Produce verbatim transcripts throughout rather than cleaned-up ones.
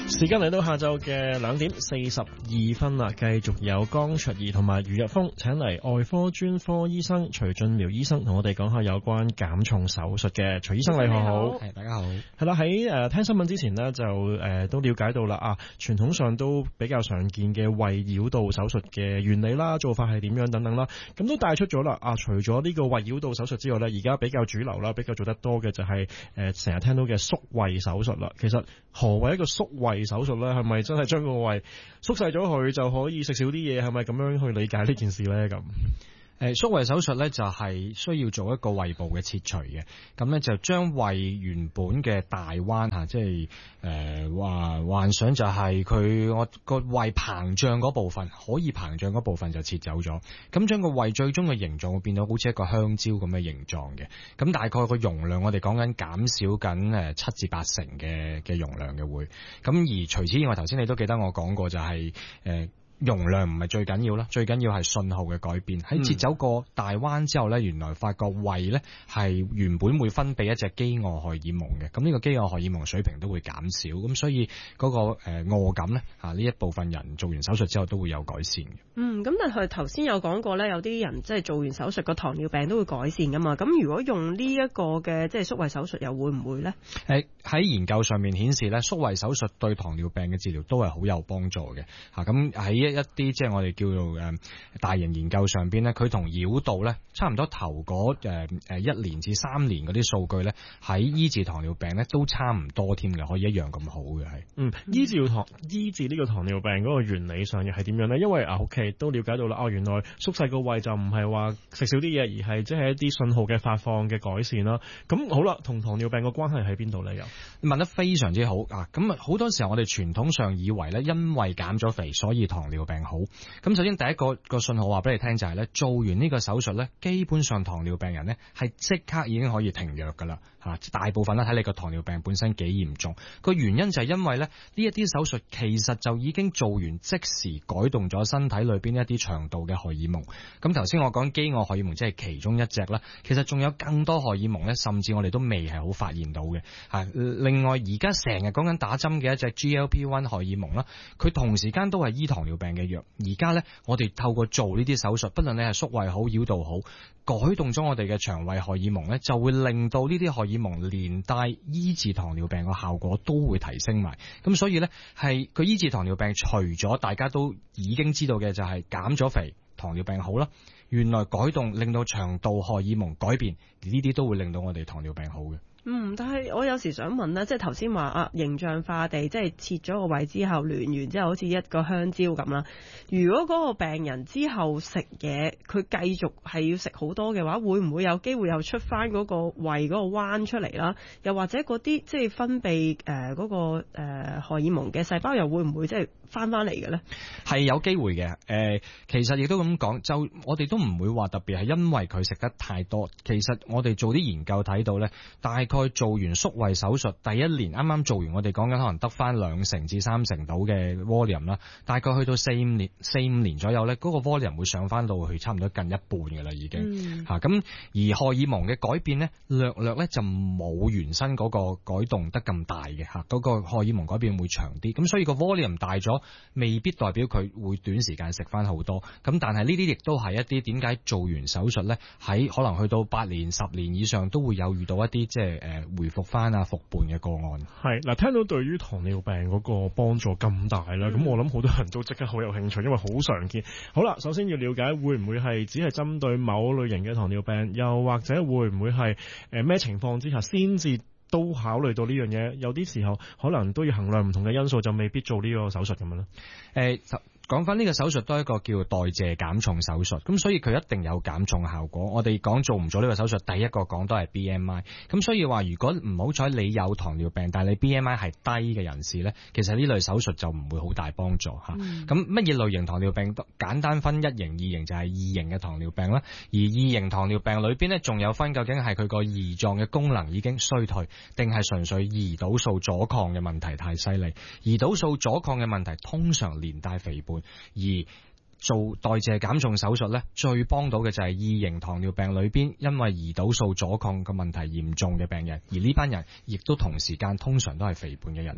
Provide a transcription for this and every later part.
時間嚟到下晝嘅兩點四十二分啦，繼續有江卓儀同埋余日峰請嚟外科專科醫生徐俊苗醫生同我哋講下有關減重手術嘅。徐醫生你好，好， 係大家好。 係啦，喺誒聽新聞之前呢，就誒、呃、都了解到啦啊，傳統上都比較常見嘅胃繞道手術嘅原理啦、做法係點樣等等啦，咁都帶出咗啦啊。除咗呢個胃繞道手術之外呢，而家比較主流啦，比較做得多嘅就係誒成日聽到嘅縮胃手術啦。其實何謂一個縮胃手術咧？係咪真係將個胃縮細咗佢就可以食少啲嘢？係咪咁樣去理解呢件事咧？咁誒縮胃手術咧就係需要做一個胃部嘅切除嘅，咁咧就將胃原本嘅大彎嚇，即係誒話幻想就係佢我個胃膨脹嗰部分，可以膨脹嗰部分就切走咗，咁將個胃最終嘅形狀會變到好似一個香蕉咁嘅形狀嘅，咁大概個容量我哋講緊減少緊誒七至八成嘅嘅容量嘅會，咁而除此以外，頭先你都記得我講過就係、是、誒。呃容量唔係最緊要啦，最緊要係信號嘅改變。喺切走個大彎之後咧，原來發覺胃咧係原本會分泌一隻飢餓荷爾蒙嘅，咁呢個飢餓荷爾蒙水平都會減少，咁所以嗰個誒餓感咧嚇呢一部分人做完手術之後都會有改善嘅。嗯， 咁但係頭先有講過咧，有啲人即係做完手術個糖尿病都會改善噶嘛，咁如果用呢一個嘅即係縮胃手術又會唔會咧？誒喺研究上面顯示咧，縮胃手術對糖尿病嘅治療都係好有幫助嘅嚇，咁喺一啲即係我哋叫做誒大型研究上邊咧，佢同繞道咧差唔多頭嗰誒誒一年至三年嗰啲數據咧，喺醫治糖尿病咧都差唔多添嘅，可以一樣咁好嘅係。 嗯，醫治糖醫治呢個糖尿病嗰個原理上又係點樣咧？因為啊，OK 都了解到啦，哦，原來縮細個胃就唔係話食少啲嘢，而係即係一啲信號嘅發放嘅改善啦。咁好啦，同糖尿病個關係喺邊度咧？又問得非常之好啊！咁啊好多時候我哋傳統上以為咧，因為減咗肥，所以糖尿病好。咁首先第一個個信號話俾你聽就係咧，做完呢個手術咧，基本上糖尿病人咧係即刻已經可以停藥噶啦嚇，大部分咧睇你個糖尿病本身幾嚴重，個原因就係因為咧呢一啲手術其實就已經做完，即時改動咗身體裏邊一啲腸道嘅荷爾蒙。咁頭先我講飢餓荷爾蒙即係其中一隻啦，其實仲有更多荷爾蒙咧，甚至我哋都未係好發現到嘅嚇。另外而家成日講緊打針嘅一隻 G L P 一 荷爾蒙啦，佢同時間都係醫糖尿病嘅藥。而家咧，我哋透過做呢啲手術，不論你係縮胃好、繞道好，改動咗我哋嘅腸胃荷爾蒙咧，就會令到呢啲荷爾蒙連帶醫治糖尿病嘅效果都會提升埋。咁所以咧，係佢醫治糖尿病，除咗大家都已經知道嘅就係減咗肥，糖尿病好啦。原來改動令到腸道荷爾蒙改變，呢啲都會令到我哋糖尿病好嘅。 嗯，但係我有時想問咧，即係頭先話啊，形象化地即係切咗個胃之後，亂完之後好似一個香蕉咁啦。如果嗰個病人之後食嘢，佢繼續係要食好多嘅話，會唔會有機會又出翻嗰個胃嗰個彎出嚟啦？又或者嗰啲即係分泌誒嗰、呃嗰個誒、呃、荷爾蒙嘅細胞又會唔會即係翻翻嚟嘅咧？ 係有機會嘅。誒、呃，其實亦都咁講，就我哋都唔會話特別係因為佢食得太多。其實我哋做啲研究睇到咧，大概做完縮胃手術第一年，啱啱做完，我哋講緊可能得翻兩成至三成到嘅 volume 啦。大概去到四五年、四五年左右咧，嗰、嗰個 volume 會上翻到去差唔多近一半嘅啦，已經嚇。咁、嗯啊、而荷爾蒙嘅改變咧，略略咧就冇原身嗰個改動得咁大嘅嚇。嗰、嗰個荷爾蒙改變會長啲，咁所以個 volume 大咗，未必代表佢會短時間食翻好多。咁但係呢啲亦都係一啲點解做完手術咧，喺可能去到八年、十年以上都會有遇到一啲即係誒。呃回復翻啊復胖嘅個案。係嗱， 聽到對於糖尿病嗰個幫助咁大啦，咁、嗯、我諗好多人都即刻好有興趣，因為好常見。好啦，首先要了解會唔會係只係針對某類型嘅糖尿病，又或者會唔會係誒咩情況之下先至都考慮到呢樣嘢？有啲時候可能都要衡量唔同嘅因素，就未必做呢個手術咁樣咧。誒、呃。講翻呢個手術都係一個叫代謝減重手術，咁所以佢一定有減重效果。我哋講做唔做呢個手術，第一個講都係 B M I。咁所以話，如果唔好彩你有糖尿病，但係你 B M I 係低嘅人士呢，其實呢類手術就唔會好大幫助嚇。咁乜嘢類型糖尿病？簡單分一型、二型就係二型嘅糖尿病啦。而二型糖尿病裏邊呢，仲有分究竟係佢個胰臟嘅功能已經衰退，定係純粹胰島素阻抗嘅問題太犀利。胰島素阻抗嘅問題通常連帶肥胖。而做代謝減重手術咧，最幫到嘅就係二型糖尿病裏邊，因為胰島素阻抗嘅問題嚴重嘅病人，而呢班人亦都同時間通常都係肥胖嘅人士。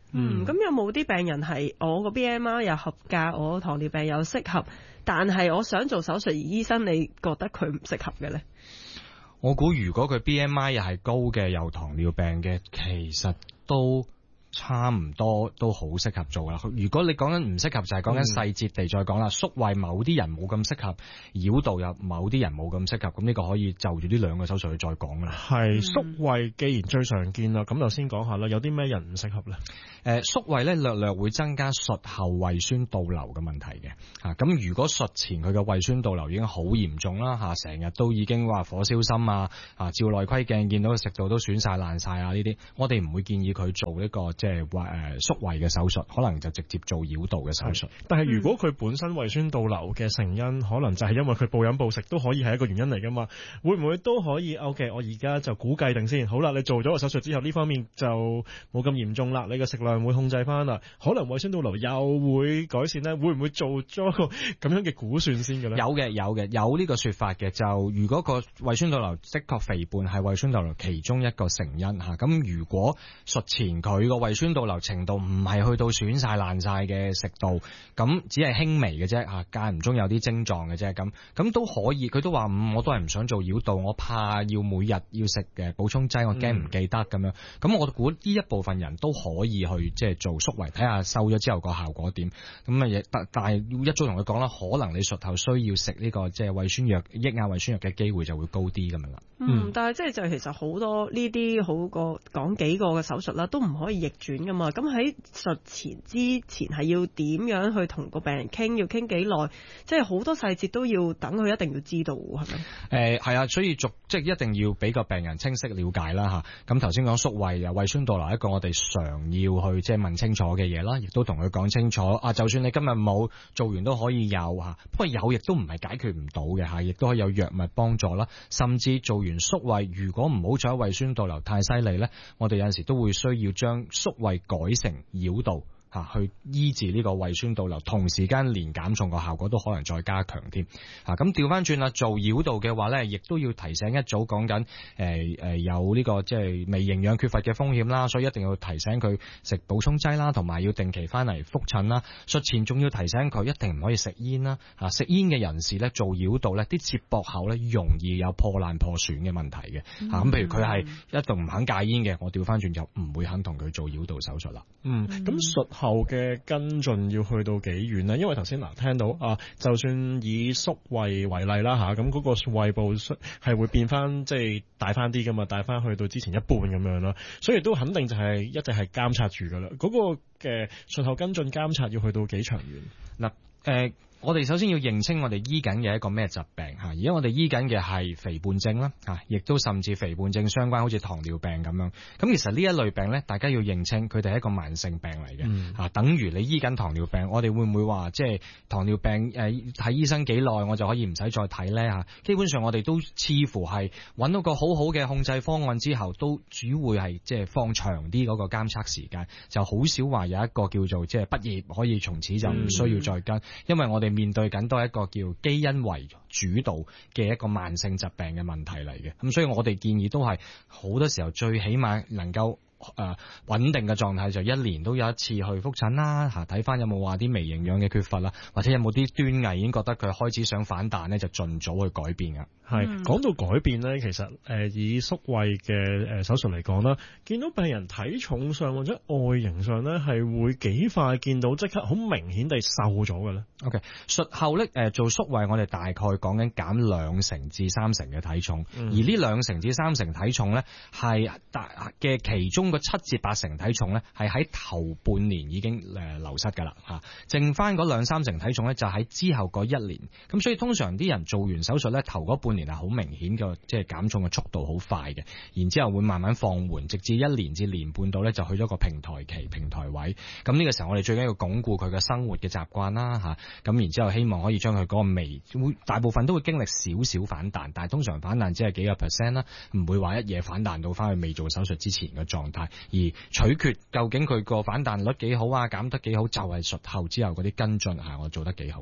嗯，咁有冇啲病人係我個 B M I 又合格，我糖尿病又適合，但係我想做手術，而醫生你覺得佢唔適合嘅呢？ 我估如果佢 B M I 又係高嘅，有糖尿病嘅，其實都差唔多都好適合做啦。如果你講緊唔適合，就係講緊細節地再講啦。縮胃某啲人冇咁適合，繞道又某啲人冇咁適合，咁呢個可以就住呢兩個手術去再講啦。 係縮胃，既然最常見啦，咁就先講下啦。有啲咩人唔適合呢？ 誒縮胃咧，略略會增加術後胃酸倒流嘅問題嘅嚇。咁如果術前佢嘅胃酸倒流已經好嚴重啦嚇，成日都已經話火燒心啊啊，照內窺鏡見到佢食道都損晒爛晒啊呢啲，我哋唔會建議佢做呢個即係胃誒縮胃嘅手術，可能就直接做繞道嘅手術。 但係如果佢本身胃酸倒流嘅成因，可能就係因為佢暴飲暴食都可以係一個原因嚟噶嘛？會唔會都可以 ？OK， 我而家就估計定先。好啦，你做咗個手術之後，呢方面就冇咁嚴重啦，你嘅食量會控制翻啦，可能胃酸倒流又會改善呢？會唔會做咗個咁樣嘅估算先嘅咧？ 有嘅，有嘅，有呢個說法嘅。就如果個胃酸倒流的確肥胖係胃酸倒流其中一個成因嚇，咁如果術前佢個胃酸倒流程度唔係去到損晒爛晒嘅食道，咁只係輕微嘅啫嚇，間唔中有啲症狀嘅啫，咁咁都可以。佢都話嗯，我都係唔想做繞道，我怕要每日要食嘅補充劑，我驚唔記得咁樣。咁、嗯、我估呢一部分人都可以去即係做縮圍，睇下瘦咗之後個效果點。咁啊，但但係一早同佢講啦，可能你術後需要食呢個即係胃酸藥、抑壓胃酸藥嘅機會就會高啲咁樣啦。 嗯，但係即係就其實好多呢啲好過講幾個嘅手術啦，都唔可以逆轉噶嘛。咁喺術前之前係要點樣去同個病人傾？要傾幾耐？即係好多細節都要等佢一定要知道，係咪？誒係啊，所以逐即係一定要俾個病人清晰了解啦嚇。咁頭先講縮胃又胃酸倒流一個我哋常要去即係問清楚嘅嘢啦，亦都同佢講清楚啊。就算你今日冇做完都可以有嚇，不過有亦都唔係解決唔到嘅嚇，亦都可以有藥物幫助啦。甚至做完縮胃，如果唔好彩胃酸倒流太犀利咧，我哋有陣時都會需要將縮胃改成繞道。嚇，去醫治呢個胃酸倒流，同時間連減重個效果都可能再加強添。嚇，咁調翻轉啦，做繞道嘅話咧，亦都要提醒一早講緊誒誒有呢個即係微營養缺乏嘅風險啦，所以一定要提醒佢食補充劑啦，同埋要定期翻嚟覆診啦。術前仲要提醒佢一定唔可以食煙啦。嚇，食煙嘅人士咧做繞道咧，啲接駁口咧容易有破爛破損嘅問題嘅。嚇，咁譬如佢係一度唔肯戒煙嘅，我調翻轉就唔會肯同佢做繞道手術啦。 嗯，咁術後嘅跟進要去到幾遠呢？因為頭先嗱聽到啊，就算以縮胃為例啦吓，咁嗰個胃部係會變翻即係大翻啲噶嘛，大翻去到之前一半咁樣啦，所以都肯定就係一直係監察住噶啦。嗰、嗰個嘅術後跟進監察要去到幾長遠？嗱，誒。我哋首先要認清我哋醫緊嘅一個咩疾病嚇，而家我哋醫緊嘅係肥胖症啦嚇，亦都甚至肥胖症相關，好似糖尿病咁樣。咁其實呢一類病咧，大家要認清佢哋係一個慢性病嚟嘅嚇，嗯、等於你醫緊糖尿病，我哋會唔會話即係糖尿病誒睇醫生幾耐我就可以唔使再睇咧嚇？基本上我哋都似乎係揾到個好好嘅控制方案之後，都主會係即係放長啲嗰個監測時間，就好少話有一個叫做即係畢業可以從此就唔需要再跟，嗯、因為我哋面對緊都係一個叫基因為主導嘅一個慢性疾病嘅問題嚟嘅，咁所以我哋建議都係好多時候最起碼能夠誒穩定嘅狀態，就一年都有一次去覆診啦，嚇睇翻有冇話啲微營養嘅缺乏啦，或者有冇啲端倪已經覺得佢開始想反彈咧，就盡早去改變噶。係講到改變咧，其實誒、呃、以縮胃嘅誒手術嚟講啦，見到病人體重上或者外形上咧係會幾快見到即刻好明顯地瘦咗嘅咧。OK， 術後咧誒、呃、做縮胃，我哋大概講緊減兩成至三成嘅體重，嗯、而呢兩成至三成體重咧係大嘅其中個七至八成體重咧係喺頭半年已經誒流失㗎啦嚇，剩翻嗰兩三成體重咧就喺之後嗰一年。咁所以通常啲人做完手術咧頭嗰半年係好明顯嘅，即係減重嘅速度好快嘅，然之後會慢慢放緩，直至一年至年半到咧就去咗個平台期、平台位。咁呢個時候我哋最緊要鞏固佢嘅生活嘅習慣啦嚇，咁然之後希望可以將佢嗰個微會大部分都會經歷少少反彈，但係通常反彈只係幾個 percent 啦，唔會話一夜反彈到翻去未做手術之前嘅狀態。而取決究竟佢個反彈率幾好啊，減得幾好，就係術後之後嗰啲跟進係我做得幾好啦。嗯。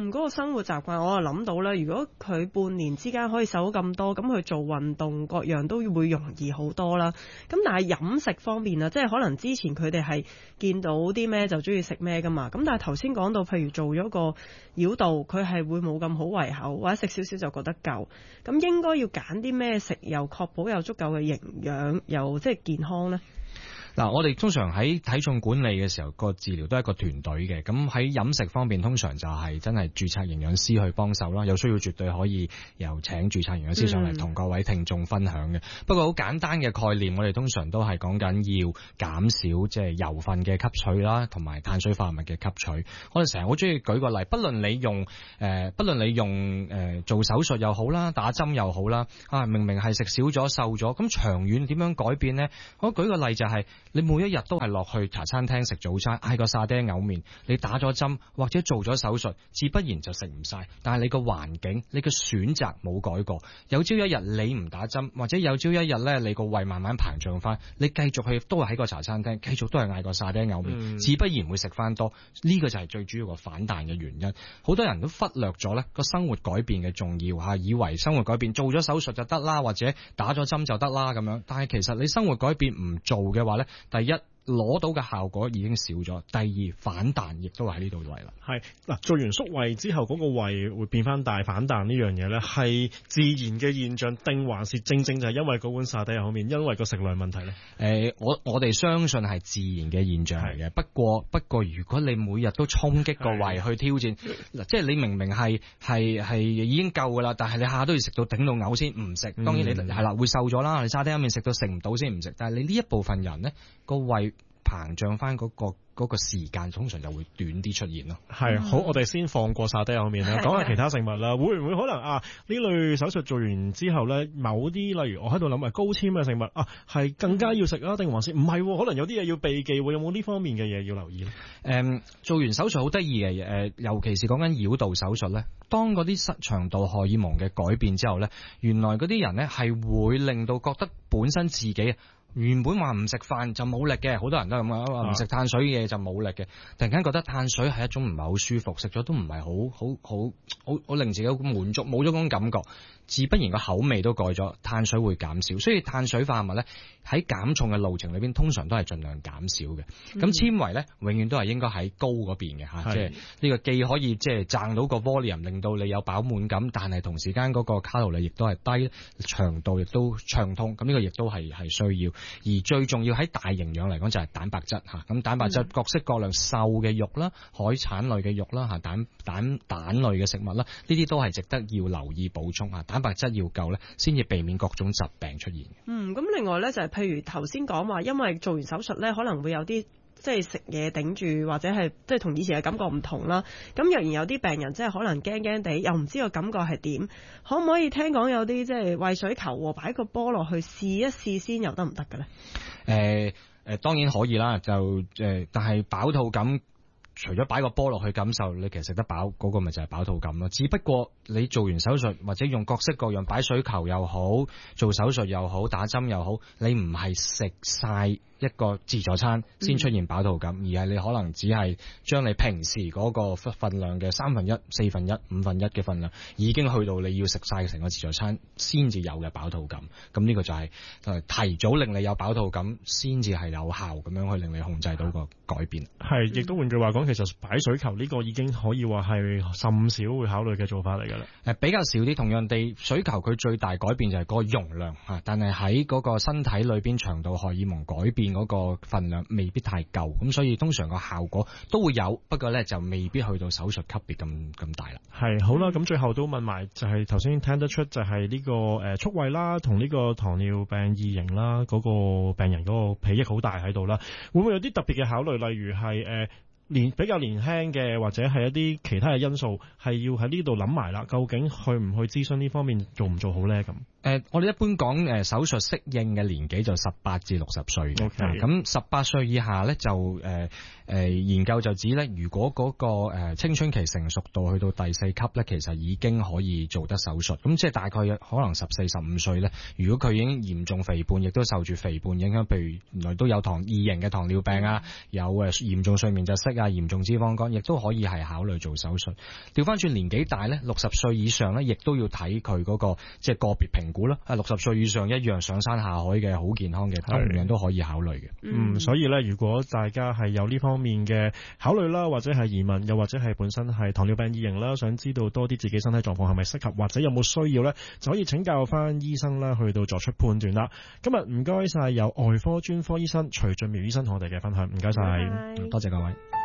嗯，嗰、個生活習慣我就諗到咧，如果佢半年之間可以瘦咁多，咁佢做運動各樣都會容易好多啦。咁但係飲食方面啊，即係可能之前佢哋係見到啲咩就中意食咩噶嘛。咁但係頭先講到，譬如做咗個繞道，佢係會冇咁好胃口，或者食少少就覺得夠。咁應該要揀啲咩食，又確保有足夠嘅營養，又即係健康呢？ 嗱，我哋通常喺體重管理嘅時候，個治療都係一個團隊嘅。咁喺飲食方面，通常就係真係註冊營養師去幫手啦。有需要絕對可以由請註冊營養師上嚟同各位聽眾分享嘅。嗯、不過好簡單嘅概念，我哋通常都係講緊要減少即係油分嘅吸取啦，同埋碳水化合物嘅吸取。我哋成日好中意舉個例，不論你用誒、呃，不論你用誒、呃、做手術又好啦，打針又好啦，啊明明係食少咗瘦咗，咁長遠點樣改變呢？我舉個例就係、是。你每一日都係落去茶餐廳食早餐，嗌個沙爹牛麵，你打咗針或者做咗手術，自不然就食唔晒。但係你個環境、你嘅選擇冇改過。有朝一日你唔打針，或者有朝一日咧，你個胃慢慢膨脹翻，你繼續去都係喺個茶餐廳，繼續都係嗌個沙爹牛麵，嗯、自不然會食翻多。呢、這個就係最主要個反彈嘅原因。好多人都忽略咗咧個生活改變嘅重要嚇，以為生活改變做咗手術就得啦，或者打咗針就得啦咁樣。但係其實你生活改變唔做嘅話咧，第一，攞到嘅效果已經少咗，第二，反彈亦都喺呢度嚟啦。 係嗱，做完縮胃之後嗰、那個胃會變翻大，反彈呢樣嘢咧係自然嘅現象，定還是正正就係因為嗰碗沙爹口面，因為個食量問題咧？誒、 呃，我我哋相信係自然嘅現象嚟嘅。不過不過，如果你每日都衝擊個胃去挑戰，嗱，即係你明明係係係已經夠噶啦，但係你下下都要食到頂到嘔先唔食。當然你係啦、嗯，會瘦咗啦。你沙爹口面食到食唔到先唔食，但係你呢一部分人咧個胃膨脹翻嗰個嗰個時間通常就會短啲出現咯。係好，我哋先放過沙爹口面啦，講下其他食物啦。會唔會可能啊呢類手術做完之後咧，某啲例如我喺度諗啊高纖嘅食物啊係更加要食啊，定還是唔係？可能有啲嘢要避忌，有冇呢方面嘅嘢要留意咧？誒、 嗯，做完手術好得意嘅，誒，尤其是講緊繞道手術咧，當嗰啲腸道荷爾蒙嘅改變之後咧，原來嗰啲人咧係會令到覺得本身自己原本話唔食飯就冇力嘅，好多人都係咁啊，唔食碳水嘅嘢就冇力嘅。突然間覺得碳水係一種唔係好舒服，食咗都唔係好好好好好令自己好滿足，冇咗嗰種感覺，自不然個口味都改咗，碳水會減少。所以碳水化合物咧喺減重嘅路程裏邊，通常都係盡量減少嘅。咁、嗯、纖維咧，永遠都係應該喺高嗰邊嘅嚇，即係呢個既可以即係賺到個 volume，令到你有飽滿感，但係同時間嗰個卡路里亦都係低，腸道亦都暢通。咁呢個亦都係係需要。而最重要喺大營養嚟講就係蛋白質嚇，咁蛋白質各式各樣瘦嘅肉啦、海產類嘅肉啦嚇、蛋蛋蛋類嘅食物啦，呢啲都係值得要留意補充嚇。蛋白質要夠咧，先至避免各種疾病出現。 嗯，咁另外咧就係譬如頭先講話，因為做完手術咧可能會有啲即係食嘢頂住，或者係即係同以前嘅感覺唔同啦。咁若然有啲病人即係可能驚驚地，又唔知個感覺係點，可唔可以聽講有啲即係餵水球，擺個波落去試一試先，又得唔得嘅咧？ 誒、呃、誒，當然可以啦，就誒、呃，但係飽肚感。除咗擺個波落去感受，你其實食得飽嗰個咪就係飽肚感咯。只不過你做完手術或者用各式各樣擺水球又好，做手術又好，打針又好，你唔係食晒一個自助餐先出現飽肚感，嗯、而係你可能只係將你平時嗰個份量嘅三分一、四分一、五分一嘅份量，已經去到你要食晒成個自助餐先至有嘅飽肚感。咁呢個就係、是、提早令你有飽肚感，先至係有效咁樣去令你控制到個改變。係， 亦都換句話講，其實擺水球呢個已經可以話係甚少會考慮嘅做法嚟㗎啦。 誒，比較少啲。同樣地，水球佢最大改變就係嗰個容量嚇，但係喺嗰個身體裏邊腸道荷爾蒙改變嗰個份量未必太夠，咁所以通常個效果都會有，不過咧就未必去到手術級別咁咁大啦。係，好啦，咁最後都問埋就係頭先聽得出就係呢個誒促胃啦，同呢個糖尿病二型啦，嗰個病人嗰個裨益好大喺度啦，會唔會有啲特別嘅考慮，例如係誒年比較年輕嘅，或者係一啲其他嘅因素，係要喺呢度諗埋啦。究竟去唔去諮詢呢方面做唔做好咧？咁誒、呃，我哋一般講誒手術適應嘅年紀就十八至六十歲嘅，咁十八歲以下咧就誒誒、呃、研究就指咧，如果嗰、那個誒、呃、青春期成熟度去到第四級咧，其實已經可以做得手術。咁即係大概可能十四、十五歲咧，如果佢已經嚴重肥胖，亦都受住肥胖影響，譬如原來都有糖二型嘅糖尿病啊，有誒嚴重睡眠窒息啊，嚴重脂肪肝，亦都可以係考慮做手術。調翻轉年紀大咧，六十歲以上咧，亦都要睇佢嗰個即係個別評估啦。啊，六十歲以上一樣上山下海嘅好健康嘅，同樣都可以考慮嘅。 嗯，所以咧，如果大家係有呢方面嘅考慮啦，或者係疑問，又或者係本身係糖尿病二型啦，想知道多啲自己身體狀況係咪適合，或者有冇需要咧，就可以請教翻醫生啦，去到作出判斷啦。今日唔該晒有外科專科醫生徐俊苗醫生同我哋嘅分享，唔該晒， 多謝各位。